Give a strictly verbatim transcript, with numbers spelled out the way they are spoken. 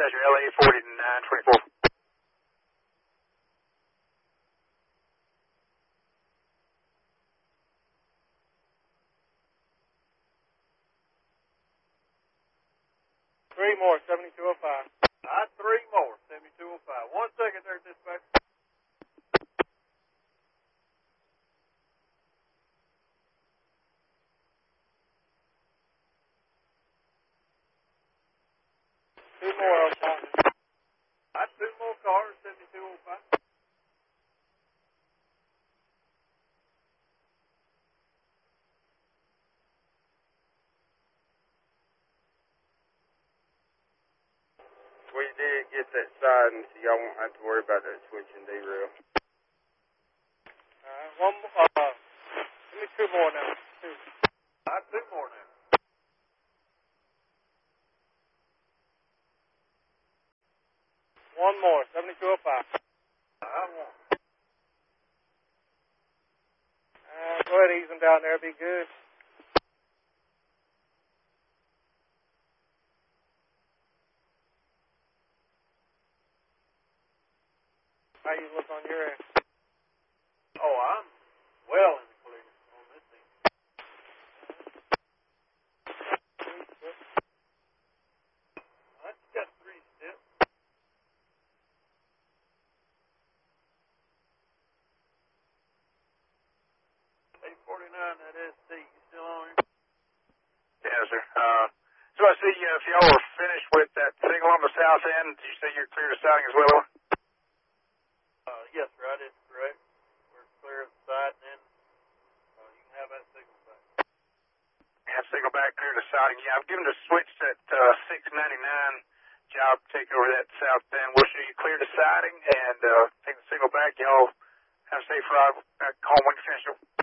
Passenger L A forty-nine twenty-four. Three more, seventy-two oh five. All right, three more, seventy-two oh five. One second there, dispatch. Two more, Oklahoma. All right, two more cars, seventy-two oh five. We did get that siding, so y'all won't have to worry about that switch and derail. All right, one more. Uh, give me two more now. Two. All right, two more now. One more, seventy-two oh five. All right, one. Uh, go ahead, ease them down there. Be good. How you look on your end? Oh, I'm well in the clear on this thing. I just got three steps. eight forty-nine, that S T, you still on here? Yes, sir. Uh, so I see uh, if y'all were finished with that single on the south end, did you say you're clear to siding as well? Uh, yes, sir, that is correct. We're clear of the side, and then uh, you can have that signal back. Have signal back clear to siding. Yeah, I've given the switch that uh, six ninety-nine job take over that south end. We'll show you clear to siding and uh, take the signal back. Y'all have a safe ride back home when you finish.